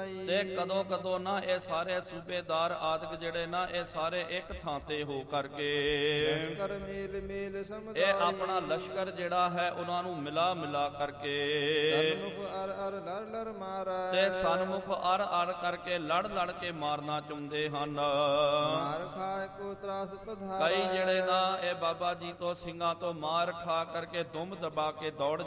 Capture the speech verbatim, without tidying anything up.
ਮਾਈ। ਤੇ ਕਦੋਂ ਕਦੋਂ ਨਾ ਇਹ ਸਾਰੇ ਸੂਬੇਦਾਰ ਆਦਿਕ ਜਿਹੜੇ ਨਾ ਇਹ ਸਾਰੇ ਇੱਕ ਥਾਂ ਤੇ ਹੋ ਕਰਕੇ ਲਸ਼ਕਰ ਮੇਲ ਮੇਲ ਸਮਝਾਈ। ਇਹ ਆਪਣਾ ਲਸ਼ਕਰ ਜਿਹੜਾ ਹੈ ਉਹਨਾਂ ਨੂੰ ਮਿਲਾ ਮਿਲਾ ਕਰਕੇ ਸਨਮੁਖ ਅਰ ਅਰ ਲੜ ਲੜ ਮਾਰੈ। ਤੇ ਸਨਮੁਖ ਅਰ ਅਰ ਕਰਕੇ ਲੜ ਲੜ ਕੇ ਮਾਰਨਾ ਚਾਹੁੰਦੇ ਹਨ। ਮਾਰ ਖਾਏ ਕੋ ਤਰਾਸ ਪਧਾਰੈ। ਕਈ ਜਿਹੜੇ ਨਾ ਇਹ ਬਾਬਾ ਜੀ ਤੋਂ ਸਿੰਘਾਂ ਤੋਂ ਮਾਰ ਖਾ ਕਰਕੇ ਦੁਮ ਦਬਾ ਕੇ ਦੌੜ